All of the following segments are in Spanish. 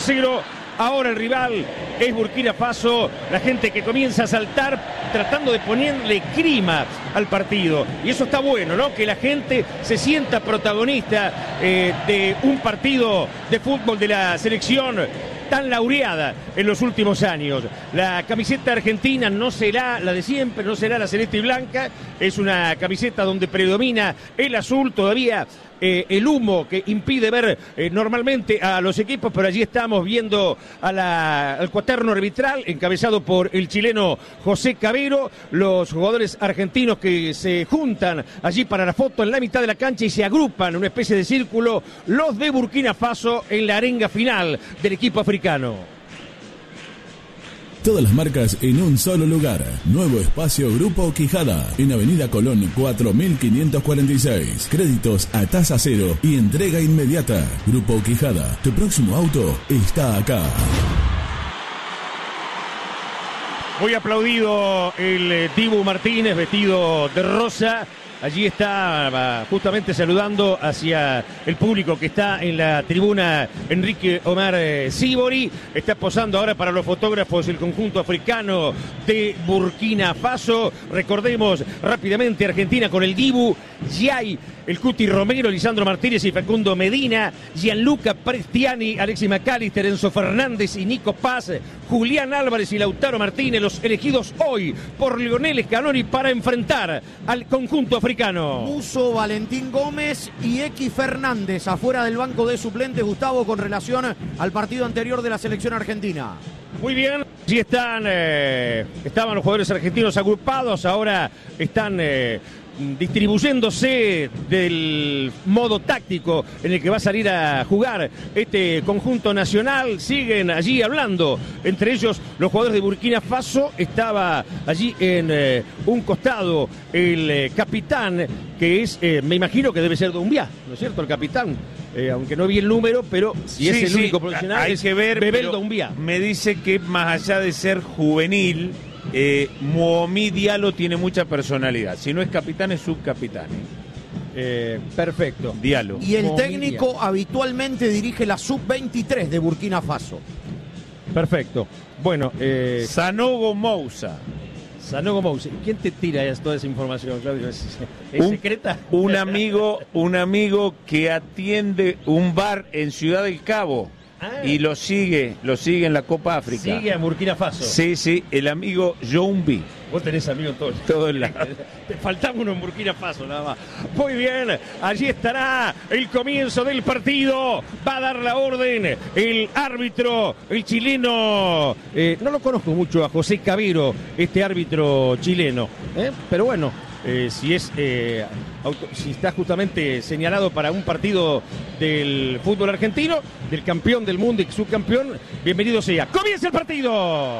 0. Ahora el rival es Burkina Faso, la gente que comienza a saltar tratando de ponerle clima al partido. Y eso está bueno, ¿no? Que la gente se sienta protagonista de un partido de fútbol de la selección tan laureada en los últimos años. La camiseta argentina no será la de siempre, no será la celeste y blanca, es una camiseta donde predomina el azul, todavía el humo que impide ver normalmente a los equipos, pero allí estamos viendo al cuaterno arbitral encabezado por el chileno José Cabero, los jugadores argentinos que se juntan allí para la foto en la mitad de la cancha y se agrupan en una especie de círculo, los de Burkina Faso en la arenga final del equipo africano. Todas las marcas en un solo lugar. Nuevo espacio Grupo Quijada. En Avenida Colón 4546. Créditos a tasa cero y entrega inmediata. Grupo Quijada. Tu próximo auto está acá. Muy aplaudido el Dibu Martínez, vestido de rosa. Allí está justamente saludando hacia el público que está en la tribuna Enrique Omar Sibori. Está posando ahora para los fotógrafos el conjunto africano de Burkina Faso. Recordemos rápidamente Argentina con el Dibu, Yay, el Cuti Romero, Lisandro Martínez y Facundo Medina, Gianluca Prestiani, Alexis McAllister, Enzo Fernández y Nico Paz, Julián Álvarez y Lautaro Martínez, los elegidos hoy por Lionel Scaloni para enfrentar al conjunto africano. Muso, Valentín Gómez y X Fernández afuera del banco de suplentes, Gustavo, con relación al partido anterior de la selección argentina. Muy bien, sí estaban los jugadores argentinos agrupados, ahora están distribuyéndose del modo táctico en el que va a salir a jugar este conjunto nacional. Siguen allí hablando, entre ellos los jugadores de Burkina Faso. Estaba allí en un costado el capitán, que es, me imagino que debe ser Doumbia, ¿no es cierto? El capitán, aunque no vi el número, pero si es el único profesional, hay que ver, Bebel Doumbia. Me dice que más allá de ser juvenil, Mohamed Diallo tiene mucha personalidad. Si no es capitán, es subcapitán. Perfecto. Diallo. Y el técnico habitualmente dirige la sub-23 de Burkina Faso. Perfecto. Bueno, Sanogo Moussa. Sanogo Moussa. ¿Quién te tira toda esa información, Claudio? ¿Es secreta? Un amigo que atiende un bar en Ciudad del Cabo. Y lo sigue en la Copa África. Sigue a Burkina Faso. Sí, el amigo Joumbi. Vos tenés amigos en todos lados. Te faltaba uno en Burkina Faso, nada más. Muy bien, allí estará el comienzo del partido. Va a dar la orden el árbitro, el chileno. No lo conozco mucho a José Cabero, este árbitro chileno. Pero bueno, si está justamente señalado para un partido del fútbol argentino, del campeón del mundo y subcampeón, bienvenido sea. ¡Comienza el partido!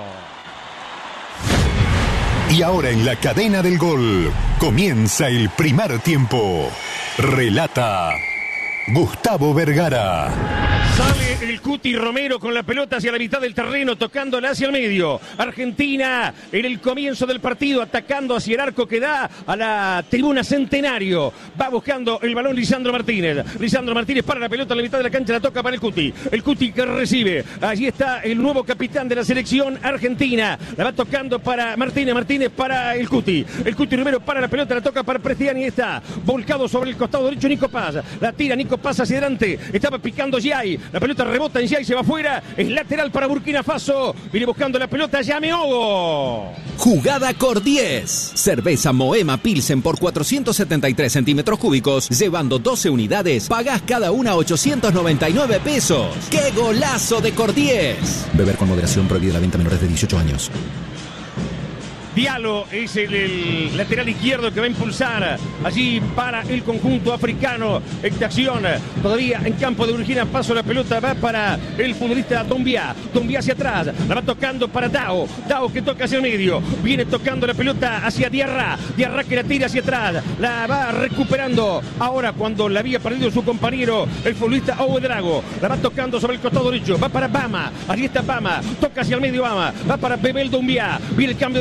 Y ahora en la cadena del gol, comienza el primer tiempo. Relata Gustavo Vergara. Sale el Cuti Romero con la pelota hacia la mitad del terreno, tocándola hacia el medio. Argentina en el comienzo del partido, atacando hacia el arco que da a la tribuna Centenario. Va buscando el balón Lisandro Martínez. Lisandro Martínez para la pelota en la mitad de la cancha, la toca para el Cuti. El Cuti que recibe. Allí está el nuevo capitán de la selección argentina. La va tocando para Martínez. Martínez para el Cuti. El Cuti Romero para la pelota, la toca para Prestiani. Está volcado sobre el costado derecho Nico Paz. La tira Nico Paz hacia adelante. Estaba picando Yay. La pelota rebota en Yay, se va afuera. Es lateral para Burkina Faso. Viene buscando la pelota Yameogo. Jugada Cor 10. Cerveza Moema Pilsen por 473 centímetros cúbicos. Llevando 12 unidades, pagás cada una 899 pesos. ¡Qué golazo de Cor 10! Beber con moderación, prohibida la venta a menores de 18 años. Diallo es el lateral izquierdo que va a impulsar allí para el conjunto africano. Esta acción todavía en campo de Burkina Faso. La pelota va para el futbolista Doumbia. Doumbia hacia atrás. La va tocando para Dao. Dao que toca hacia el medio. Viene tocando la pelota hacia Diarra. Diarra que la tira hacia atrás. La va recuperando. Ahora cuando la había perdido su compañero, el futbolista Ouedraogo. La va tocando sobre el costado derecho. Va para Bama. Allí está Bama. Toca hacia el medio Bama. Va para Bebel Doumbia. Viene el cambio de frente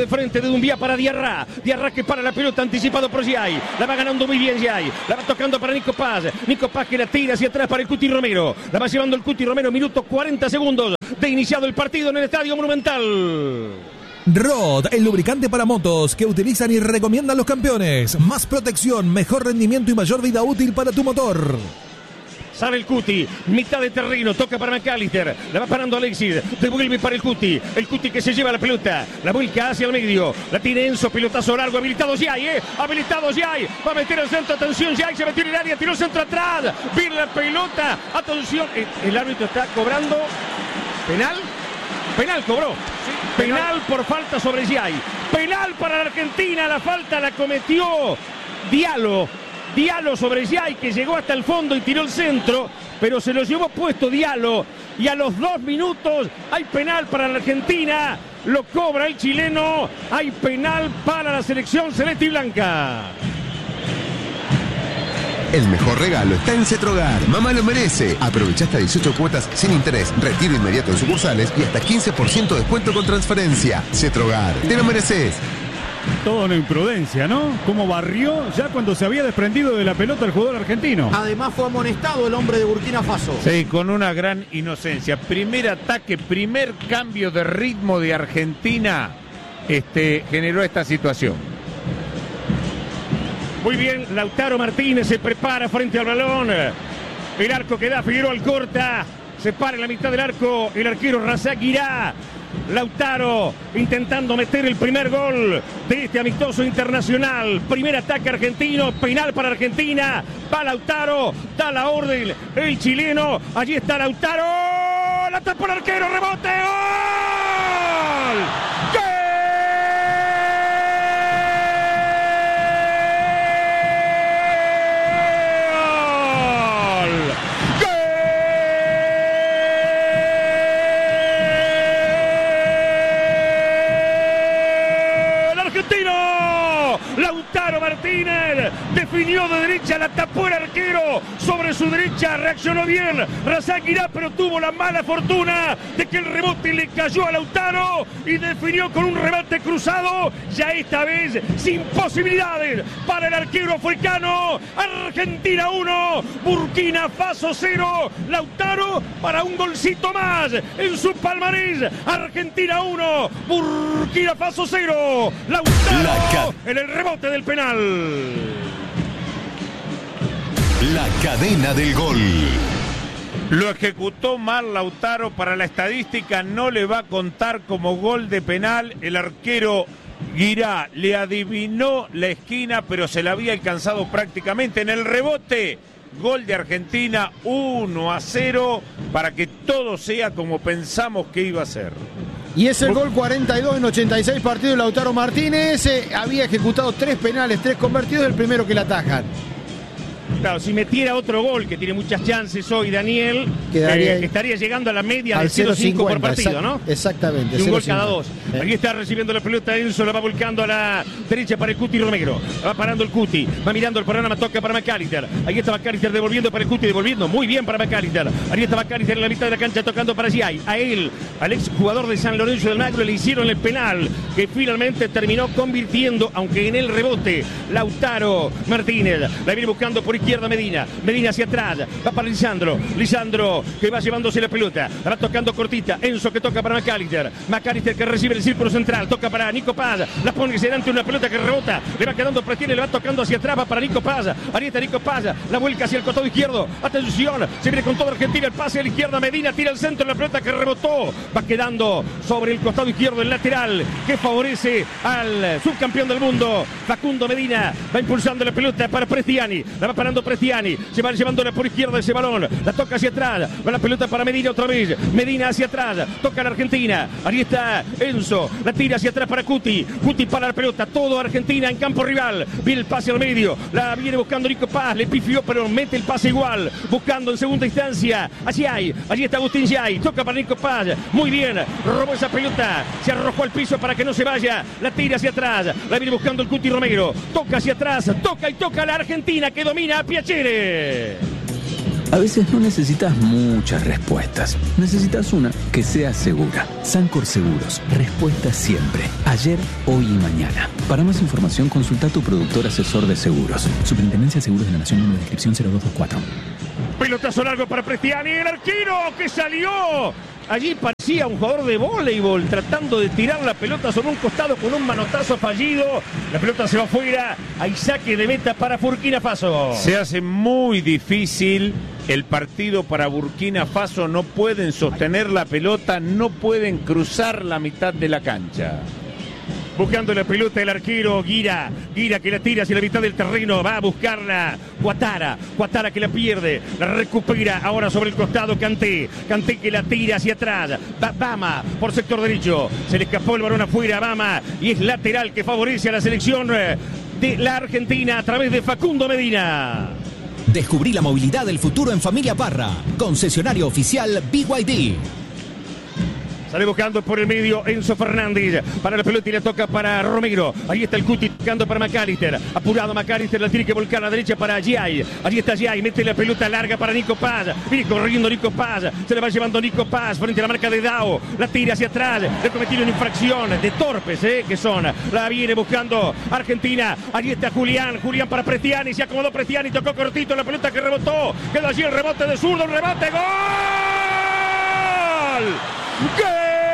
de Doumbia para Diarra. Diarra que para la pelota, anticipado por Giai. La va ganando muy bien Giai. La va tocando para Nico Paz. Nico Paz que la tira hacia atrás para el Cuti Romero. La va llevando el Cuti Romero, minuto 40 segundos de iniciado el partido en el Estadio Monumental. Rod, el lubricante para motos que utilizan y recomiendan los campeones. Más protección, mejor rendimiento y mayor vida útil para tu motor. Sale el Cuti, mitad de terreno, toca para McAllister, la va parando Alexis, devuelve para el Cuti que se lleva la pelota, la vuelca hacia el medio, la tiene Enzo, pelotazo largo, habilitado Giai, habilitado Giai, va a meter el centro, atención Giai, se metió en el área, tiró el centro atrás, viene la pelota, atención, el árbitro está cobrando, penal cobró, penal por falta sobre Giai, penal para la Argentina, la falta la cometió Diallo sobre Giai, que llegó hasta el fondo y tiró el centro, pero se lo llevó puesto Diallo, y a los 2 minutos hay penal para la Argentina, lo cobra el chileno, hay penal para la selección celeste y blanca. El mejor regalo está en Cetrogar. Mamá lo merece. Aprovecha hasta 18 cuotas sin interés, retiro inmediato en sucursales y hasta 15% de descuento con transferencia. Cetrogar, te lo mereces. Toda una imprudencia, ¿no? Como barrió ya cuando se había desprendido de la pelota el jugador argentino. Además fue amonestado el hombre de Burkina Faso. Sí, con una gran inocencia. Primer ataque, primer cambio de ritmo de Argentina generó esta situación. Muy bien, Lautaro Martínez se prepara frente al balón. El arco que da Figueroa al corta. Se para en la mitad del arco el arquero Razak Guirá. Lautaro intentando meter el primer gol de este amistoso internacional. Primer ataque argentino, penal para Argentina. Va Lautaro, da la orden el chileno. Allí está Lautaro. La tapa el arquero, rebote. ¡Gol! ¡Gol! Lautaro Martínez definió de derecha, la tapó el arquero, sobre su derecha reaccionó bien Razak Guirá, pero tuvo la mala fortuna de que el rebote le cayó a Lautaro y definió con un remate cruzado, ya esta vez sin posibilidades para el arquero africano. Argentina 1, Burkina Faso 0, Lautaro para un golcito más en su palmarés. Argentina 1, Burkina Faso 0, Lautaro en el rebote del penal. La cadena del gol. Lo ejecutó mal Lautaro, para la estadística no le va a contar como gol de penal. El arquero Guirá le adivinó la esquina, pero se la había alcanzado prácticamente. En el rebote, gol de Argentina, 1-0, para que todo sea como pensamos que iba a ser. Y es el gol 42 en 86 partidos de Lautaro Martínez. Había ejecutado 3 penales, 3 convertidos, el primero que la atajan. Claro, si metiera otro gol, que tiene muchas chances hoy Daniel, estaría llegando a la media de 0.5 por partido, ¿no? Exactamente. Y un gol cada 2. Aquí está recibiendo la pelota Enzo, la va volcando a la derecha para el Cuti Romero. Va parando el Cuti, va mirando el panorama, toca para McAllister. Ahí está McAllister devolviendo para el Cuti, devolviendo muy bien para McAllister. Ahí está McAllister en la mitad de la cancha tocando para Giai. A él, al ex jugador de San Lorenzo del Magro, le hicieron el penal que finalmente terminó convirtiendo, aunque en el rebote, Lautaro Martínez. La viene buscando por izquierda Medina hacia atrás, va para Lisandro que va llevándose la pelota, la va tocando cortita, Enzo que toca para McAllister que recibe el círculo central, toca para Nico Paz, la pone delante una pelota que rebota, le va quedando presión, le va tocando hacia atrás, va para Nico Paz, ahí está Nico Paz, la vuelca hacia el costado izquierdo, atención, se viene con toda Argentina, el pase a la izquierda, Medina tira el centro, la pelota que rebotó, va quedando sobre el costado izquierdo, el lateral que favorece al subcampeón del mundo, Facundo Medina, va impulsando la pelota para Prestiani, la va parando Prestiani, se va llevándola por izquierda ese balón, la toca hacia atrás, va la pelota para Medina otra vez, Medina hacia atrás, toca la Argentina, ahí está Enzo, la tira hacia atrás para Cuti para la pelota, todo Argentina en campo rival, viene el pase al medio, la viene buscando Nico Paz, le pifió pero mete el pase igual, buscando en segunda instancia a Giai, allí está Agustín Giai, toca para Nico Paz, muy bien, robó esa pelota, se arrojó al piso para que no se vaya, la tira hacia atrás, la viene buscando el Cuti Romero, toca hacia atrás, toca la Argentina que domina a Piacere. A veces no necesitas muchas respuestas. Necesitas una que sea segura. Sancor Seguros. Respuesta siempre. Ayer, hoy y mañana. Para más información, consulta a tu productor asesor de seguros. Superintendencia de Seguros de la Nación, número de inscripción 0224. Pelotazo largo para Prestiani, el arquero que salió. Allí parecía un jugador de voleibol tratando de tirar la pelota sobre un costado con un manotazo fallido. La pelota se va afuera. Hay saque de meta para Burkina Faso. Se hace muy difícil el partido para Burkina Faso. No pueden sostener la pelota, no pueden cruzar la mitad de la cancha. Buscando la pelota el arquero Guira que la tira hacia la mitad del terreno, va a buscarla Cuatara que la pierde, la recupera ahora sobre el costado Kanté que la tira hacia atrás, Bama por sector derecho, se le escapó el balón afuera a Bama y es lateral que favorece a la selección de la Argentina a través de Facundo Medina. Descubrí la movilidad del futuro en Familia Parra, concesionario oficial BYD. Sale buscando por el medio Enzo Fernández. Para la pelota y la toca para Romero. Ahí está el Cuti tocando para McAllister. Apurado McAllister, la tiene que volcar a la derecha para Giai. Allí está Giai, mete la pelota larga para Nico Paz. Viene corriendo Nico Paz. Se la va llevando Nico Paz frente a la marca de Dao. La tira hacia atrás. Le cometido una infracción de torpes, que son. La viene buscando Argentina. Allí está Julián para Prestiani. Se acomodó Prestiani, tocó cortito la pelota que rebotó. Quedó allí el rebote de zurdo. Un rebote. ¡Gol! ¡Gol!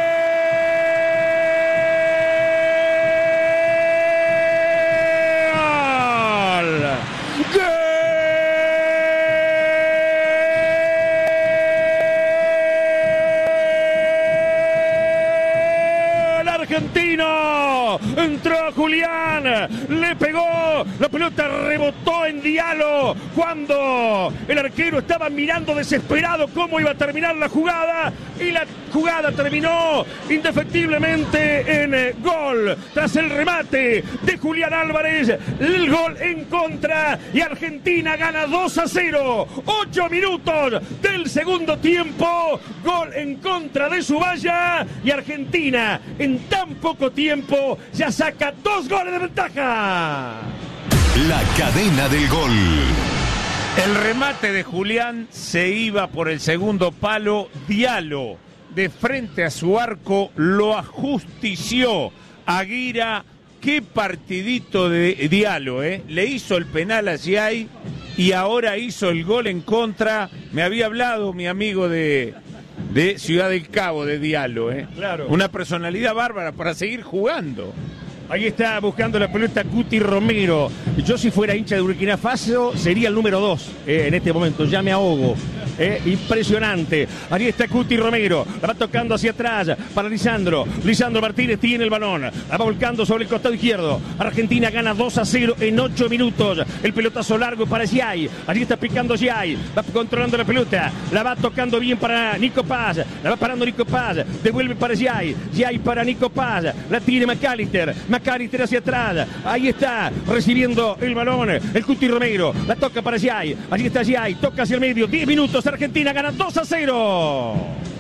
Argentino, entró Julián, le pegó, la pelota rebotó en Diallo cuando el arquero estaba mirando desesperado cómo iba a terminar la jugada y la jugada terminó indefectiblemente en gol tras el remate de Julián Álvarez, el gol en contra y Argentina gana 2-0, 8 minutos del segundo tiempo, gol en contra de su valla y Argentina en tan poco tiempo ya saca 2 goles de ventaja. La cadena del gol. El remate de Julián se iba por el segundo palo. Diallo, de frente a su arco, lo ajustició. Aguirre, qué partidito de Diallo, Le hizo el penal a Giai y ahora hizo el gol en contra. Me había hablado mi amigo de Ciudad del Cabo, de Diallo, Claro. Una personalidad bárbara para seguir jugando. Ahí está buscando la pelota Cuti Romero. Yo si fuera hincha de Burkina Faso sería el número 2 en este momento, ya me ahogo. Impresionante. Ahí está Cuti Romero, la va tocando hacia atrás para Lisandro Martínez, tiene el balón, la va volcando sobre el costado izquierdo. Argentina gana 2-0 en 8 minutos. El pelotazo largo para Giai, allí está picando Giai, va controlando la pelota, la va tocando bien para Nico Paz, la va parando Nico Paz, devuelve para Giai para Nico Paz, la tiene McAllister hacia atrás, ahí está recibiendo el balón el Cuti Romero, la toca para Giai, allí está Giai, toca hacia el medio, 10 minutos, Argentina gana 2-0.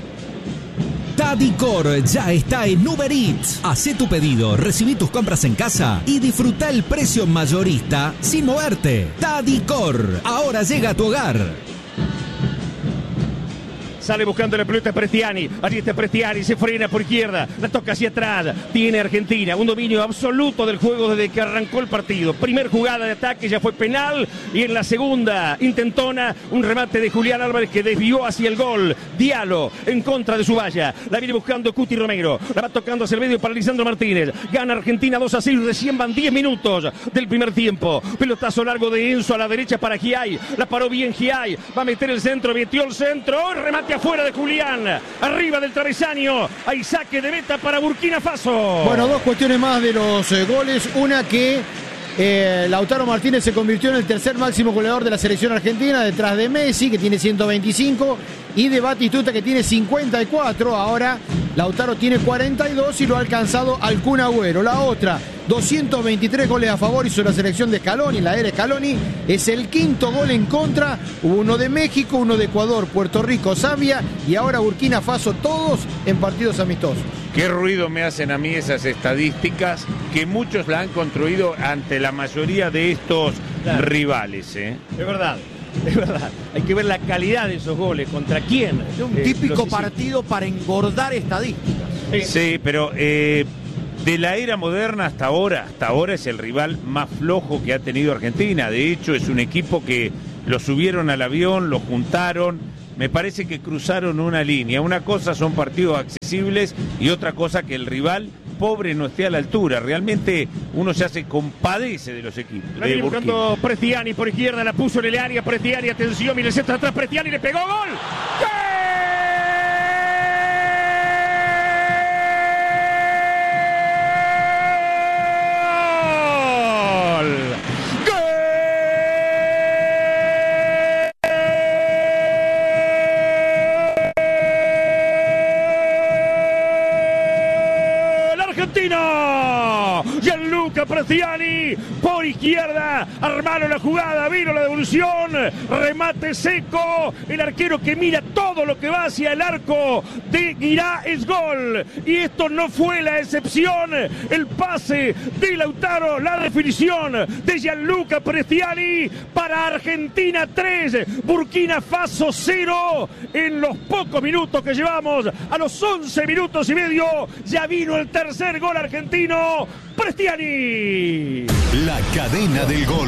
Tadicor ya está en Uber Eats. Hacé tu pedido, recibí tus compras en casa y disfruta el precio mayorista sin moverte. Tadicor, ahora llega a tu hogar. Sale buscando la pelota Prestiani. Allí está Prestiani, se frena por izquierda. La toca hacia atrás. Tiene Argentina un dominio absoluto del juego desde que arrancó el partido. Primer jugada de ataque, ya fue penal. Y en la segunda intentona, un remate de Julián Álvarez que desvió hacia el gol. Diallo en contra de su valla. La viene buscando Cuti Romero. La va tocando hacia el medio para Lisandro Martínez. Gana Argentina 2-0. Recién van 10 minutos del primer tiempo. Pelotazo largo de Enzo a la derecha para Giai. La paró bien Giai. Va a meter el centro. Metió el centro. Remate afuera de Julián, arriba del travesaño, hay saque de meta para Burkina Faso. Bueno, dos cuestiones más de los goles, una que Lautaro Martínez se convirtió en el tercer máximo goleador de la selección argentina, detrás de Messi, que tiene 125, y de Batistuta, que tiene 54. Ahora Lautaro tiene 42 y lo ha alcanzado al Kun Agüero. La otra, 223 goles a favor hizo la selección de Scaloni, la era Scaloni, es el quinto gol en contra. Uno de México, uno de Ecuador, Puerto Rico, Zambia y ahora Burkina Faso, todos en partidos amistosos. Qué ruido me hacen a mí esas estadísticas que muchos la han construido ante la mayoría de estos rivales. Es verdad. Es verdad, hay que ver la calidad de esos goles, contra quién. Es un típico partido para engordar estadísticas. Sí, pero de la era moderna hasta ahora es el rival más flojo que ha tenido Argentina. De hecho, es un equipo que lo subieron al avión, lo juntaron. Me parece que cruzaron una línea. Una cosa son partidos accesibles y otra cosa que el rival pobre no esté a la altura. Realmente uno ya se compadece de los equipos. La viene buscando Prestiani por izquierda, la puso en el área. Prestiani, atención, mire el centro atrás. Prestiani le pegó gol. ¡Gol! Gianluca Prestiani por izquierda, armaron la jugada, vino la devolución, remate seco, el arquero que mira todo lo que va hacia el arco de Guirá es gol, y esto no fue la excepción, el pase de Lautaro, la definición de Gianluca Prestiani para Argentina 3, Burkina Faso 0, en los pocos minutos que llevamos, a los 11 minutos y medio, ya vino el tercer gol argentino, Prestiani. La cadena del gol.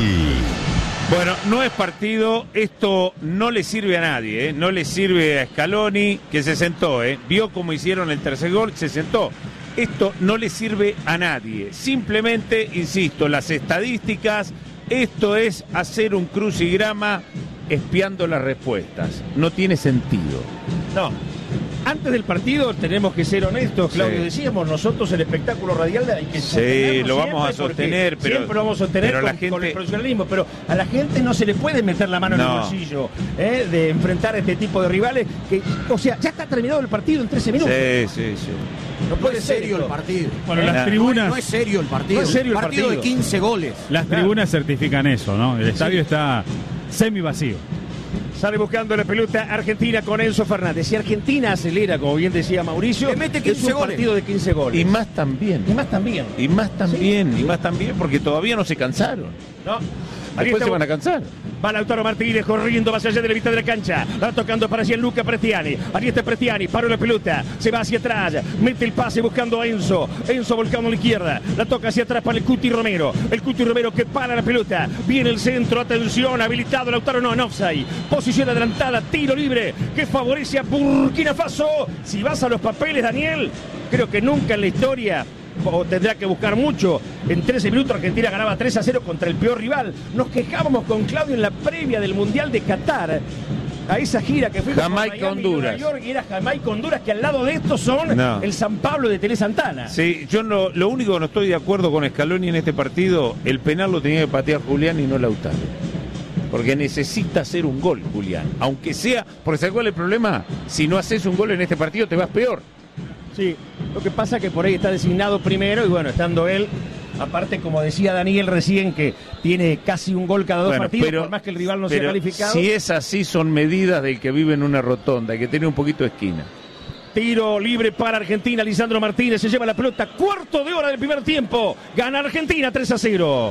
Bueno, no es partido, esto no le sirve a nadie, no le sirve a Scaloni, que se sentó, vio cómo hicieron el tercer gol, se sentó. Esto no le sirve a nadie, simplemente, insisto, las estadísticas, esto es hacer un crucigrama espiando las respuestas, no tiene sentido. No. Antes del partido tenemos que ser honestos, Claudio, decíamos nosotros el espectáculo radial hay que sostenerlo. Sí, lo vamos a sostener, pero siempre lo vamos a sostener con el profesionalismo, pero a la gente no se le puede meter la mano en el bolsillo de enfrentar a este tipo de rivales que, o sea, ya está terminado el partido en 13 minutos. Sí. No puede ser serio el partido. Bueno, las tribunas... No es serio el partido. No es serio el partido de 15 goles. Las tribunas certifican eso, ¿no? El estadio está semi vacío. Sale buscando la pelota Argentina con Enzo Fernández. Si Argentina acelera, como bien decía Mauricio, le mete 15 es un partido de 15 goles. Y más también. Y más también, porque todavía no se cansaron. No. Después se van a cansar. Va Lautaro Martínez corriendo más allá de la mitad de la cancha. Va tocando para Gianluca Prestiani. Ahí está Prestiani, paró la pelota. Se va hacia atrás. Mete el pase buscando a Enzo. Enzo volcando a la izquierda. La toca hacia atrás para el Cuti Romero. El Cuti Romero que para la pelota. Viene el centro. Atención. Habilitado Lautaro. No, en offside. Posición adelantada. Tiro libre que favorece a Burkina Faso. Si vas a los papeles, Daniel, creo que nunca en la historia, o tendrá que buscar mucho, en 13 minutos Argentina ganaba 3-0 contra el peor rival. Nos quejábamos con Claudio en la previa del Mundial de Qatar, a esa gira que fuimos Jamaica, Honduras. Nueva York, y era Jamaica, Honduras, que al lado de estos son el San Pablo de Tele Santana. Sí, yo no, lo único que no estoy de acuerdo con Scaloni en este partido, el penal lo tenía que patear Julián y no Lautaro. Porque necesita hacer un gol, Julián. Aunque sea, porque ¿sabes cuál es el problema? Si no haces un gol en este partido te vas peor. Sí, lo que pasa es que por ahí está designado primero y bueno, estando él, aparte como decía Daniel recién, que tiene casi un gol cada dos partidos, por más que el rival no sea calificado. Si es así, son medidas del que vive en una rotonda, hay que tener un poquito de esquina. Tiro libre para Argentina, Lisandro Martínez se lleva la pelota, cuarto de hora del primer tiempo, gana Argentina 3-0.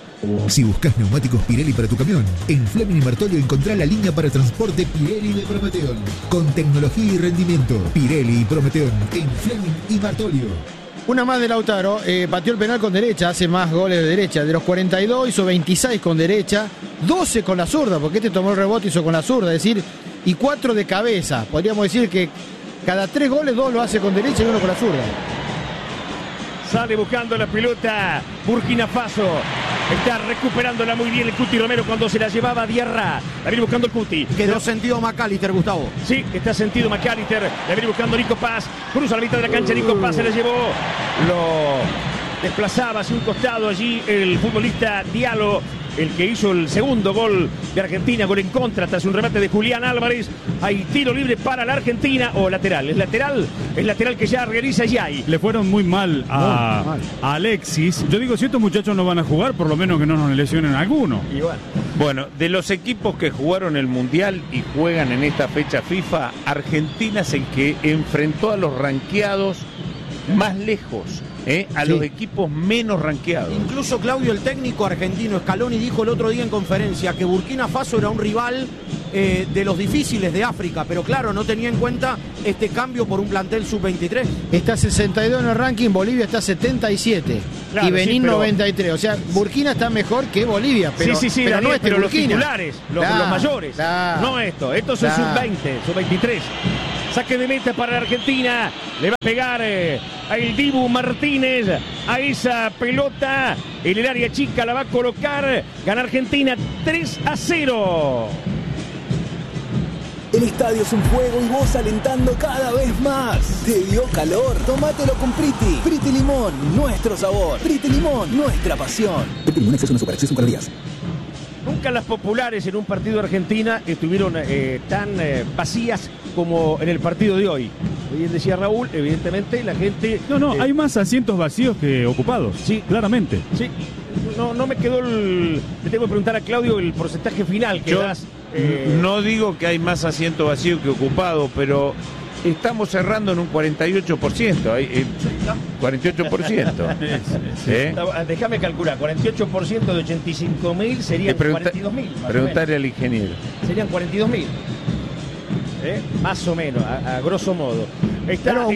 Si buscas neumáticos Pirelli para tu camión, en Fleming y Martolio encontrá la línea para transporte Pirelli de Prometeon. Con tecnología y rendimiento, Pirelli y Prometeon en Fleming y Martolio. Una más de Lautaro, pateó el penal con derecha, hace más goles de derecha. De los 42 hizo 26 con derecha, 12 con la zurda, porque este tomó el rebote y hizo con la zurda, es decir, y 4 de cabeza. Podríamos decir que cada 3 goles, 2 lo hace con derecha y 1 con la zurda. Sale buscando la pelota Burkina Faso. Está recuperándola muy bien el Cuti Romero cuando se la llevaba Diarra. La viene buscando el Cuti. Quedó sentido McAllister, Gustavo. Sí, está sentido McAllister. La viene buscando Nico Paz. Cruza la mitad de la cancha. Nico Paz se la llevó. Lo desplazaba hacia un costado allí el futbolista Diallo, el que hizo el segundo gol de Argentina, gol en contra tras un remate de Julián Álvarez. Hay tiro libre para la Argentina, o lateral, es lateral que ya realiza Yay. Le fueron muy mal a Alexis. Yo digo, si estos muchachos no van a jugar, por lo menos que no nos lesionen alguno. Bueno, de los equipos que jugaron el Mundial y juegan en esta fecha FIFA, Argentina es el que enfrentó a los ranqueados más lejos, a los equipos menos rankeados. Incluso Claudio, el técnico argentino Scaloni, dijo el otro día en conferencia que Burkina Faso era un rival de los difíciles de África, pero claro, no tenía en cuenta este cambio por un plantel sub-23. Está 62 en el ranking, Bolivia está 77 Claro, y Benín sí, pero... 93. O sea, Burkina está mejor que Bolivia, pero, sí, pero Daniel, no este pero los Burkina. titulares, los mayores, no esto es sub-20, sub-23. Saque de meta para Argentina, le va a pegar a el Dibu Martínez a esa pelota, en el área chica la va a colocar, gana Argentina 3-0. El estadio es un fuego y vos alentando cada vez más. ¿Te dio calor? Tómatelo con Priti. Priti Limón, nuestro sabor. Priti Limón, nuestra pasión. Priti Limón, exceso no supera, exceso en calorías. Nunca las populares en un partido de Argentina estuvieron tan vacías como en el partido de hoy. Bien decía Raúl, evidentemente la gente... No, hay más asientos vacíos que ocupados. Sí, claramente. Sí, no me quedó le tengo que preguntar a Claudio el porcentaje final que das. No digo que hay más asientos vacíos que ocupados, pero estamos cerrando en un 48%. 48%. Déjame calcular, 48% de 85.000 serían 42.000. Preguntarle al ingeniero. Serían 42.000. Más o menos, a grosso modo. Está un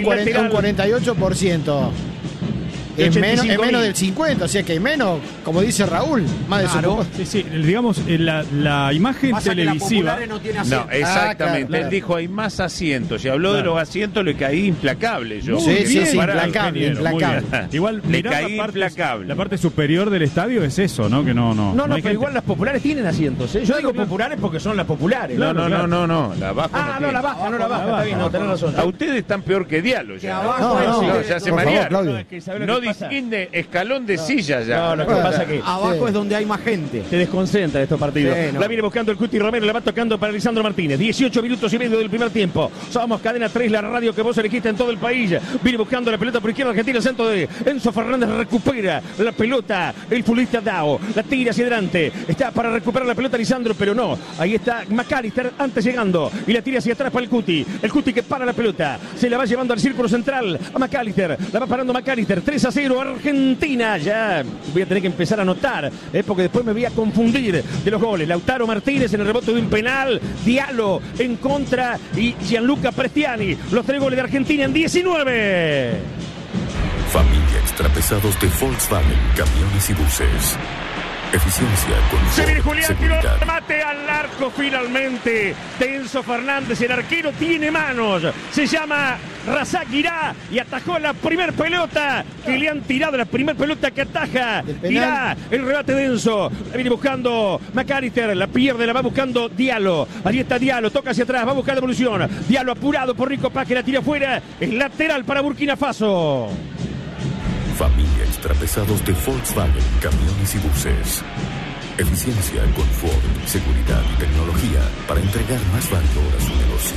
48%. Es menos del 50, o sea que hay menos, como dice Raúl, más de claro. Sí, digamos, la imagen pasa televisiva. Que no, tiene asiento. No, exactamente. Claro. Él dijo hay más asientos y habló de los asientos, le caí implacable. Yo. Sí, implacable. Igual le caí implacable. La parte superior del estadio es eso, ¿no? Que no, pero gente... igual las populares tienen asientos. Yo digo populares porque son las populares. No. La baja. La baja, está bien, tenés razón. A ustedes están peor que Diallo ya. Ya se marearon. No distingue escalón de silla ya. No, lo que pasa es que abajo es donde hay más gente. Te desconcentra estos partidos. Sí, no. La viene buscando el Cuti Romero, la va tocando para Lisandro Martínez. 18 minutos y medio del primer tiempo. Somos Cadena 3, la radio que vos elegiste en todo el país. Viene buscando la pelota por izquierda Argentina, el centro de Enzo Fernández, recupera la pelota el futbolista Dao. La tira hacia adelante. Está para recuperar la pelota Lisandro, pero no. Ahí está McAllister antes llegando y la tira hacia atrás para el Cuti. El Cuti que para la pelota. Se la va llevando al círculo central a McAllister. La va parando McAllister. 3-0 Argentina. Ya voy a tener que empezar a anotar, porque después me voy a confundir de los goles. Lautaro Martínez en el rebote de un penal, Diallo en contra y Gianluca Prestiani. Los 3 goles de Argentina en 19. Familia Extrapesados de Volkswagen, camiones y buses. Eficiencia, confort, se viene Julián, seguridad. Tiro mate al arco finalmente de Enzo Fernández. El arquero tiene manos, se llama Razak Guirá y atajó la primer pelota que le han tirado, la primer pelota que ataja Guirá. El rebate de Enzo, la viene buscando McAllister, la pierde, la va buscando Diallo. Ahí está Diallo, toca hacia atrás, va a buscar devolución. Diallo apurado por Rico Paz que la tira afuera, es lateral para Burkina Faso. Familia Extrapesados de Volkswagen, camiones y buses. Eficiencia, confort, seguridad y tecnología para entregar más valor a su negocio.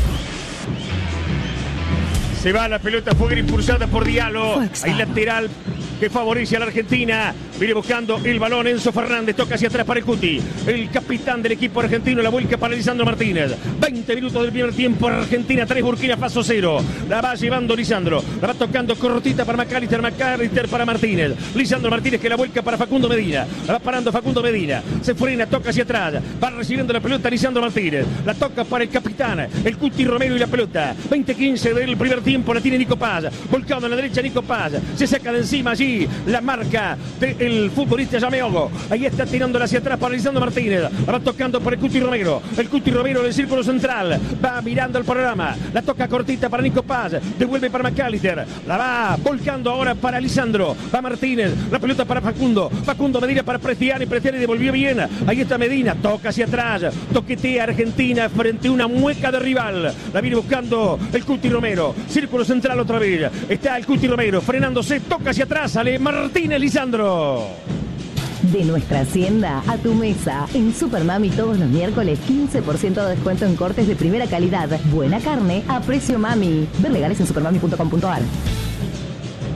Se va la pelota, fue impulsada por Diallo. Hay lateral que favorece a la Argentina. Viene buscando el balón Enzo Fernández, toca hacia atrás para el Cuti. El capitán del equipo argentino, la vuelca para Lisandro Martínez. 20 minutos del primer tiempo, Argentina 3, Burkina Faso 0. La va llevando Lisandro, la va tocando cortita para McAllister para Martínez. Lisandro Martínez que la vuelca para Facundo Medina. La va parando Facundo Medina. Se frena, toca hacia atrás. Va recibiendo la pelota Lisandro Martínez. La toca para el capitán, el Cuti Romero y la pelota. 20-15 del primer tiempo, la tiene Nico Paz. Volcado a la derecha Nico Paz. Se saca de encima allí la marca del futbolista Yameogo. Ahí está tirándola hacia atrás para Lisandro Martínez. La va tocando por el Cuti Romero. El Cuti Romero del círculo central. Va mirando el programa. La toca cortita para Nico Paz. Devuelve para McAllister. La va volcando ahora para Lisandro. Va Martínez. La pelota para Facundo. Facundo Medina para Prestiani. Prestiani devolvió bien. Ahí está Medina. Toca hacia atrás. Toquetea Argentina frente a una mueca de rival. La viene buscando el Cuti Romero. Círculo central otra vez. Está el Cuti Romero frenándose. Toca hacia atrás. Sale Martínez Lisandro. De nuestra hacienda a tu mesa. En Supermami todos los miércoles 15% de descuento en cortes de primera calidad. Buena carne a precio mami. Ver legales en supermami.com.ar.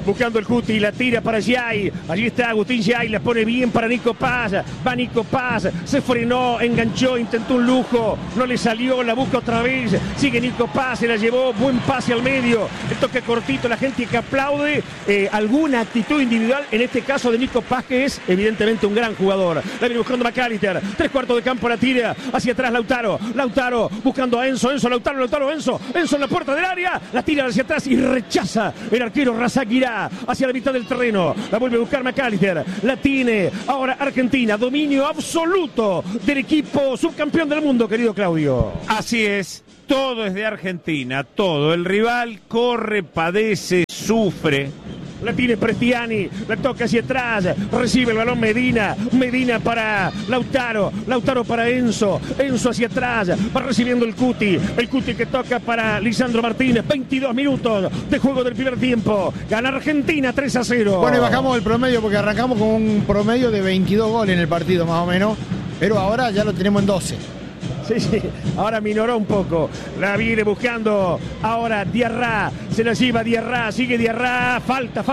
buscando el Cuti, la tira para Giai. Allí está Agustín Giai, la pone bien para Nico Paz. Va Nico Paz, se frenó, enganchó, intentó un lujo, no le salió, la busca otra vez. Sigue Nico Paz, se la llevó, buen pase al medio. El toque cortito, la gente que aplaude alguna actitud individual, en este caso de Nico Paz, que es evidentemente un gran jugador. La viene buscando McAllister, 3/4 de campo, la tira hacia atrás Lautaro buscando a Enzo, Lautaro, Enzo en la puerta del área, la tira hacia atrás y rechaza el arquero Razak Guirá hacia la mitad del terreno. La vuelve a buscar McAllister, la tiene ahora Argentina, dominio absoluto del equipo subcampeón del mundo, querido Claudio. Así es, todo es de Argentina, todo. El rival corre, padece, sufre. La tiene Prestiani, la toca hacia atrás, recibe el balón Medina para Lautaro para Enzo hacia atrás, va recibiendo el Cuti que toca para Lisandro Martínez. 22 minutos de juego del primer tiempo, gana Argentina 3-0. Bueno, y bajamos el promedio porque arrancamos con un promedio de 22 goles en el partido más o menos, pero ahora ya lo tenemos en 12. Sí, ahora minoró un poco. La viene buscando ahora Diarra. Se la lleva Diarra, sigue Diarra. Falta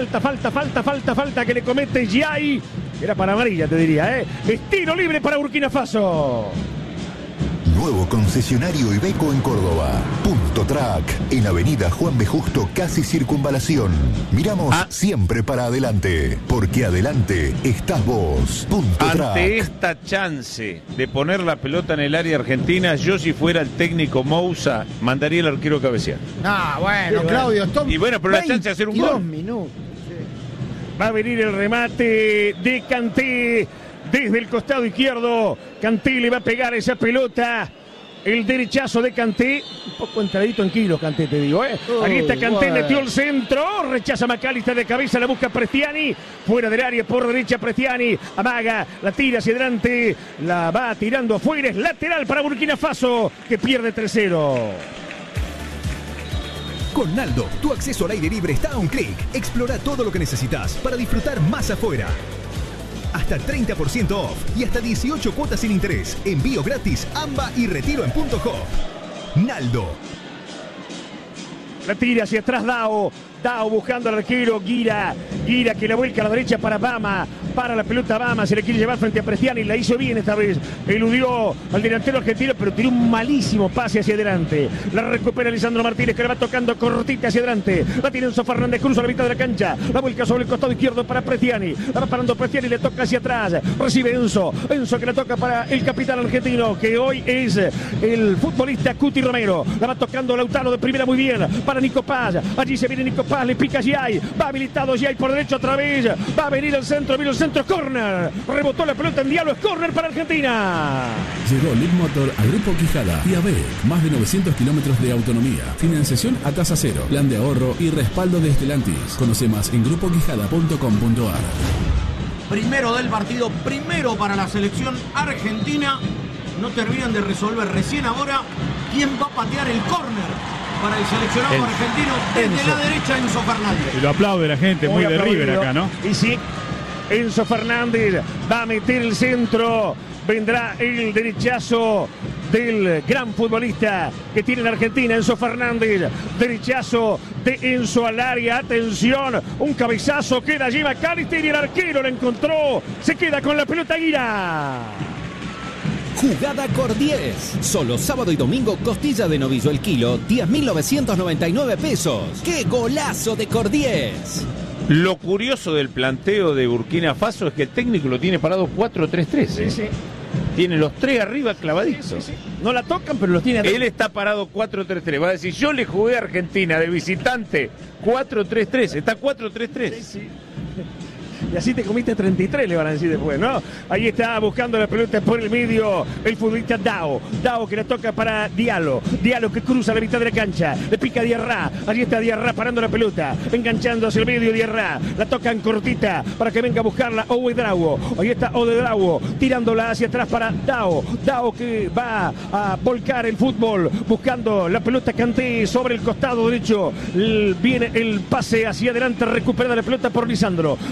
que le comete Giai. Era para amarilla, te diría, ¿eh? Tiro libre para Burkina Faso. Nuevo concesionario Iveco en Córdoba. Punto Track, en Avenida Juan B. Justo, casi Circunvalación. Miramos siempre para adelante, porque adelante estás vos. Punto Track. Ante esta chance de poner la pelota en el área argentina, yo si fuera el técnico Moussa, mandaría al arquero a cabecear. Bueno, Claudio, y bueno, pero la chance de hacer un gol. 2 minutos. Va a venir el remate de Kanté. Desde el costado izquierdo, Kanté le va a pegar esa pelota. El derechazo de Kanté, un poco entradito en kilos, Kanté, te digo, ¿eh? Ahí está Kanté, metió el centro, rechaza McAllister de cabeza, la busca Prestiani, fuera del área por derecha Prestiani, amaga, la tira hacia adelante, la va tirando afuera, es lateral para Burkina Faso, que pierde 3-0. Con Naldo, tu acceso al aire libre está a un clic. Explora todo lo que necesitas para disfrutar más afuera. Hasta 30% off y hasta 18 cuotas sin interés. Envío gratis, AMBA y retiro en .co. Naldo. La tira hacia atrás Dao buscando al arquero Guira que la vuelca a la derecha para Bama. Para la pelota Bama, se le quiere llevar frente a Prestiani, la hizo bien esta vez. Eludió al delantero argentino, pero tiró un malísimo pase hacia adelante. La recupera Lisandro Martínez, que la va tocando cortita hacia adelante. La tiene Enzo Fernández Cruz a la mitad de la cancha. La vuelca sobre el costado izquierdo para Prestiani. La va parando Prestiani, le toca hacia atrás. Recibe Enzo que la toca para el capitán argentino, que hoy es el futbolista Cuti Romero. La va tocando Lautaro de primera muy bien para Nico Paz. Allí se viene Nico Paz, le pica Giai. Va habilitado Giai por derecho otra vez. Va a venir el centro, córner. Rebotó la pelota en Diallo, es córner para Argentina. Llegó Lead Motor a Grupo Quijada y AVEC. Más de 900 kilómetros de autonomía. Financiación a tasa cero. Plan de ahorro y respaldo de Stellantis. Conoce más en grupoquijada.com.ar. Primero del partido, primero para la selección argentina. No terminan de resolver recién ahora quién va a patear el córner para el seleccionado argentino. Desde la derecha, Enzo Fernández. Y lo aplaude la gente, muy de River acá, ¿no? Y sí, Enzo Fernández va a meter el centro. Vendrá el derechazo del gran futbolista que tiene la Argentina, Enzo Fernández. Derechazo de Enzo al área. Atención, un cabezazo. Queda allí McAllister y el arquero la encontró. Se queda con la pelota Guira. Jugada Cor 10. Solo sábado y domingo costilla de novillo el kilo, 10.999 pesos. ¡Qué golazo de Cor 10! Lo curioso del planteo de Burkina Faso es que el técnico lo tiene parado 4-3-3. Sí. Tiene los tres arriba clavaditos. Sí. No la tocan, pero los tiene arriba. Él está parado 4-3-3. Va a decir, yo le jugué a Argentina de visitante 4-3-3. Está 4-3-3. Sí. Y así te comiste 33, le van a decir después, ¿no? Ahí está buscando la pelota por el medio el futbolista Dao que la toca para Diallo que cruza la mitad de la cancha, le pica a Diarra. Allí está Diarra parando la pelota, enganchando hacia el medio Diarra, la tocan cortita para que venga a buscarla Ouedraogo. Ahí está Ouedraogo tirándola hacia atrás para Dao que va a volcar el fútbol, buscando la pelota Kanté sobre el costado derecho. Viene el pase hacia adelante, recuperada la pelota por Lisandro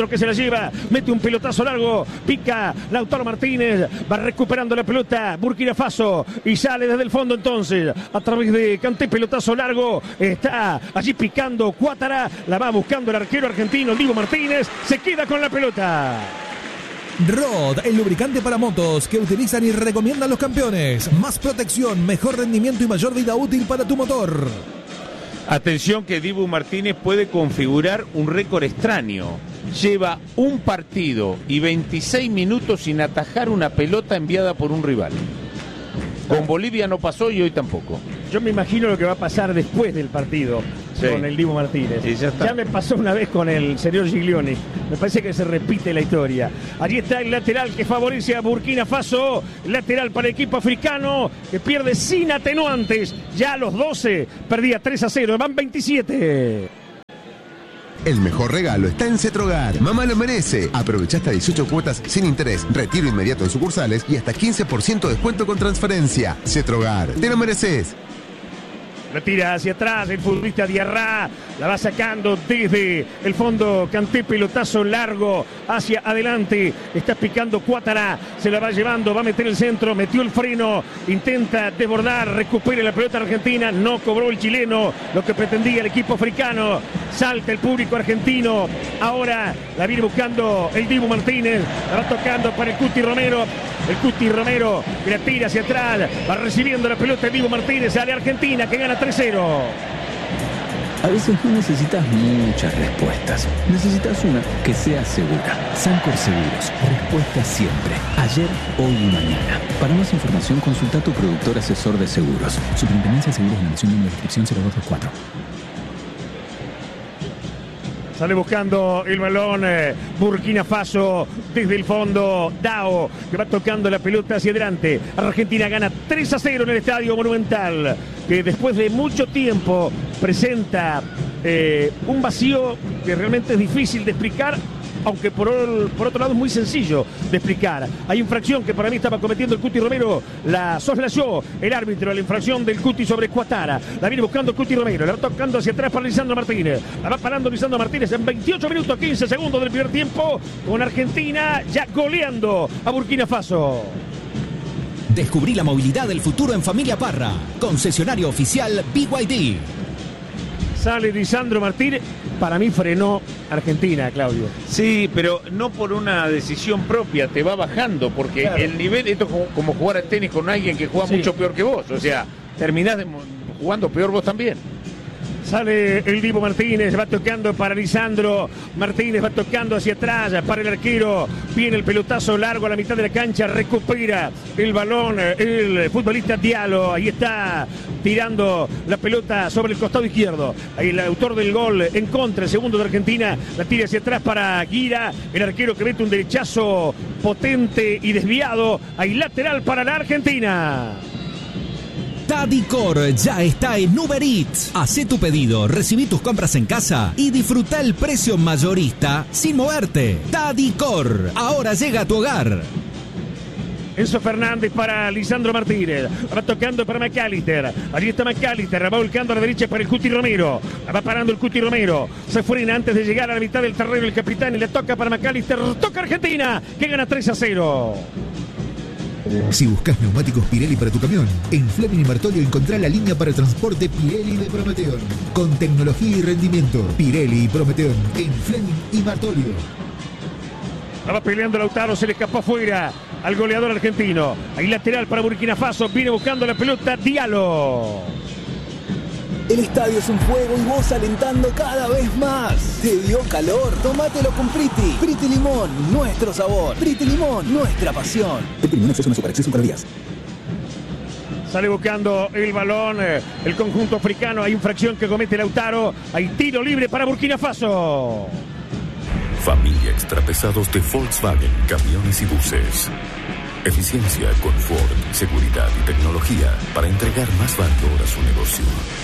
que se la lleva, mete un pelotazo largo, pica Lautaro Martínez, va recuperando la pelota Burkina Faso y sale desde el fondo entonces, a través de Kanté, pelotazo largo, está allí picando Cuátara, la va buscando el arquero argentino, Dibu Martínez, se queda con la pelota. Rod, el lubricante para motos que utilizan y recomiendan los campeones. Más protección, mejor rendimiento y mayor vida útil para tu motor. Atención que Dibu Martínez puede configurar un récord extraño. Lleva un partido y 26 minutos sin atajar una pelota enviada por un rival. Con Bolivia no pasó y hoy tampoco. Yo me imagino lo que va a pasar después del partido con el Dibu Martínez. Ya me pasó una vez con el señor Giglioni. Me parece que se repite la historia. Allí está el lateral que favorece a Burkina Faso. Lateral para el equipo africano que pierde sin atenuantes. Ya a los 12 perdía 3-0. Van 27. El mejor regalo está en Cetrogar. Mamá lo merece. Aprovecha hasta 18 cuotas sin interés, retiro inmediato en sucursales y hasta 15% de descuento con transferencia. Cetrogar, te lo mereces. La tira hacia atrás el futbolista Diarra, la va sacando desde el fondo Kanté, pelotazo largo hacia adelante, está picando Cuátara, se la va llevando, va a meter el centro, metió el freno, intenta desbordar, recupera la pelota argentina, no cobró el chileno lo que pretendía el equipo africano, salta el público argentino, ahora la viene buscando el Dibu Martínez, la va tocando para el Cuti Romero que la tira hacia atrás, va recibiendo la pelota el Dibu Martínez, sale Argentina que gana 3-0. A veces no necesitas muchas respuestas. Necesitas una que sea segura. Sancor Seguros. Respuesta siempre. Ayer, hoy y mañana. Para más información, consulta a tu productor asesor de seguros. Superintendencia de Seguros de la Nación, número de inscripción 0224. Sale buscando el balón Burkina Faso desde el fondo. Dao que va tocando la pelota hacia adelante. Argentina gana 3-0 en el Estadio Monumental, que después de mucho tiempo presenta un vacío que realmente es difícil de explicar, aunque por otro lado es muy sencillo de explicar. Hay infracción que para mí estaba cometiendo el Cuti Romero, la soslayó el árbitro, la infracción del Cuti sobre Cuátara, la viene buscando el Cuti Romero, la va tocando hacia atrás para Lisandro Martínez, la va parando Lisandro Martínez en 28 minutos 15 segundos del primer tiempo, con Argentina ya goleando a Burkina Faso. Descubrí la movilidad del futuro en Familia Parra, concesionario oficial BYD. Sale Lisandro Martínez, para mí frenó Argentina, Claudio. Sí, pero no por una decisión propia, te va bajando, porque claro, el nivel, esto es como jugar al tenis con alguien que juega mucho peor que vos, o sea, terminás jugando peor vos también. Sale el Dibu Martínez, va tocando para Lisandro Martínez, va tocando hacia atrás para el arquero, viene el pelotazo largo a la mitad de la cancha, recupera el balón el futbolista Diallo, ahí está tirando la pelota sobre el costado izquierdo, ahí el autor del gol en contra, el segundo de Argentina, la tira hacia atrás para Guira, el arquero que mete un derechazo potente y desviado, ahí lateral para la Argentina. Tadicor ya está en Uber Eats. Hacé tu pedido, recibí tus compras en casa y disfruta el precio mayorista sin moverte. Tadicor, ahora llega a tu hogar. Enzo Fernández para Lisandro Martínez, va tocando para McAllister, allí está McAllister, va volcando a la derecha para el Cuti Romero, va parando el Cuti Romero, se frena antes de llegar a la mitad del terreno el capitán y le toca para McAllister, toca Argentina, que gana 3-0. Si buscas neumáticos Pirelli para tu camión, en Fleming y Martolio encontrá la línea para transporte Pirelli de Prometeon. Con tecnología y rendimiento, Pirelli y Prometeon en Fleming y Martolio. La va peleando Lautaro, se le escapó afuera al goleador argentino. Ahí lateral para Burkina Faso, viene buscando la pelota Diallo. El estadio es un juego y vos alentando cada vez más. ¿Te dio calor? Tómatelo con Priti. Priti Limón, nuestro sabor. Priti Limón, nuestra pasión. Priti Limón es una superacceso para días. Sale buscando el balón el conjunto africano. Hay infracción que comete Lautaro. Hay tiro libre para Burkina Faso. Familia Extrapesados de Volkswagen, camiones y buses. Eficiencia, confort, seguridad y tecnología para entregar más valor a su negocio.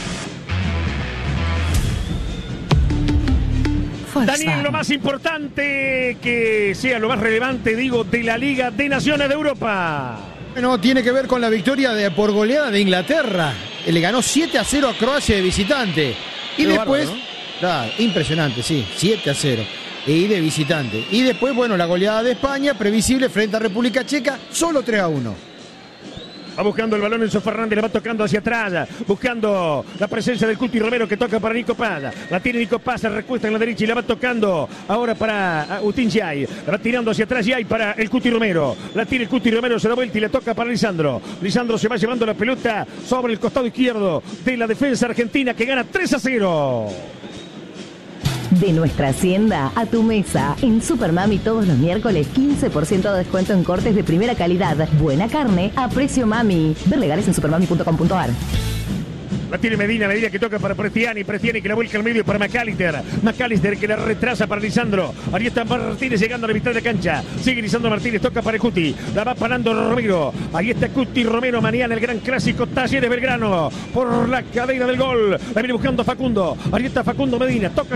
Daniel, lo más importante, que sea lo más relevante, digo, de la Liga de Naciones de Europa. Bueno, tiene que ver con la victoria por goleada de Inglaterra. Le ganó 7-0 a Croacia de visitante. Y qué después, bárbaro, ¿no? Claro, impresionante, sí, 7-0. y de visitante. Y después, bueno, la goleada de España, previsible frente a República Checa, solo 3-1. Va buscando el balón Enzo Fernández, le va tocando hacia atrás, buscando la presencia del Cuti Romero que toca para Nico Paz. La tiene Nico Paz, se recuesta en la derecha y la va tocando ahora para Agustín Giai. La va tirando hacia atrás Giai para el Cuti Romero. La tiene el Cuti Romero, se da vuelta y le toca para Lisandro. Lisandro se va llevando la pelota sobre el costado izquierdo de la defensa argentina que gana 3-0. De nuestra hacienda a tu mesa. En Supermami todos los miércoles 15% de descuento en cortes de primera calidad. Buena carne a precio mami. Ver legales en supermami.com.ar. La tiene Medina que toca para Prestiani que la vuelca al medio para McAllister que la retrasa para Lisandro. Ahí está Martínez llegando a la mitad de la cancha. Sigue Lisandro Martínez, toca para el Cuti. La va parando Romero. Ahí está Cuti Romero, mañana el gran clásico Talleres Belgrano. Por la cadena del gol. La viene buscando Facundo. Ahí está Facundo Medina, toca